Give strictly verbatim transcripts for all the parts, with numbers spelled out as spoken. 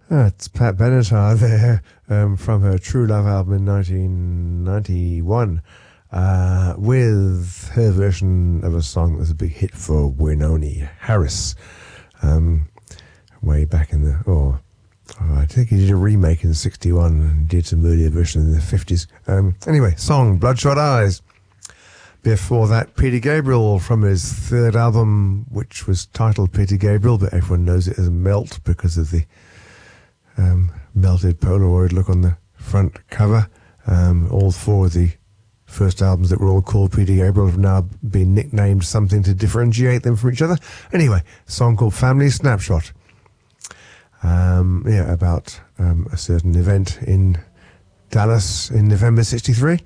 That's Pat Benatar there um, from her True Love album in nineteen ninety-one uh, with her version of a song that was a big hit for Wynonie Harris um, way back in the... Oh, oh, I think he did a remake in sixty-one and did some earlier version in the fifties. Um, anyway, song Bloodshot Eyes. Before that, Peter Gabriel from his third album, which was titled Peter Gabriel, but everyone knows it as Melt because of the Um, melted Polaroid look on the front cover. Um, all four of the first albums that were all called Peter Gabriel have now been nicknamed something to differentiate them from each other. Anyway, a song called Family Snapshot. Um, yeah, about um, a certain event in Dallas in November sixty-three.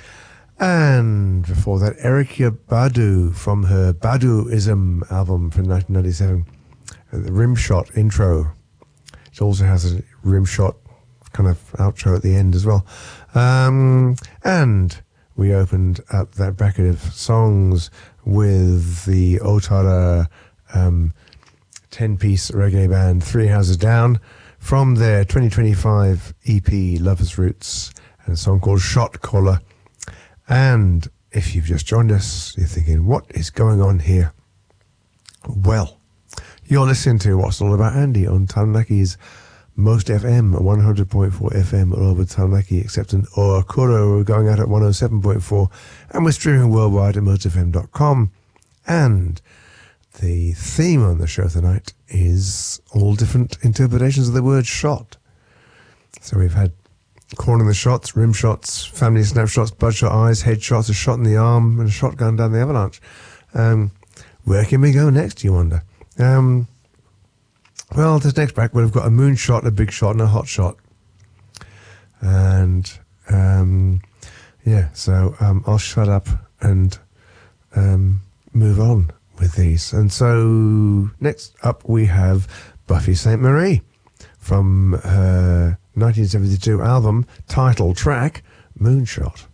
And before that, Erykah Badu from her Baduism album from nineteen ninety-seven. Uh, the Rimshot intro. It also has a rim shot kind of outro at the end as well. Um, and we opened up that bracket of songs with the Otara um, ten-piece reggae band Three Houses Down from their twenty twenty-five E P Lovers Roots, and a song called Shot Caller. And if you've just joined us, you're thinking, what is going on here? Well, you're listening to What's All About Andy on Taranaki's Most F M, one hundred point four F M all over Taranaki, except in Oakura. We're going out at one oh seven point four, and we're streaming worldwide at most f m dot com. And the theme on the show tonight is all different interpretations of the word shot. So we've had corner the shots, rim shots, family snapshots, bloodshot eyes, headshots, a shot in the arm, and a shotgun down the avalanche. Um, where can we go next, you wonder? Um, well, this next track, we've got a moonshot, a big shot, and a hot shot. And, um, yeah, so um, I'll shut up and um, move on with these. And so next up, we have Buffy Sainte Marie from her nineteen seventy-two album, title track, Moonshot.